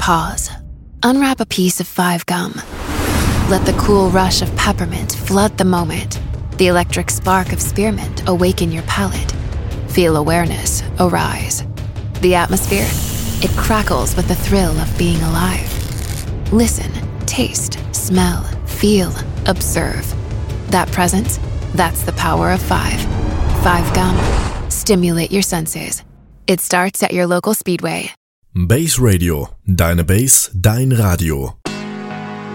Pause. Unwrap a piece of 5 gum. Let the cool rush of peppermint flood the moment. The electric spark of spearmint awaken your palate. Feel awareness arise. The atmosphere, it crackles with the thrill of being alive. Listen, taste, smell, feel, observe. That presence, that's the power of 5. 5 gum. Stimulate your senses. It starts at your local Speedway. Base Radio. Deine Base, dein Radio.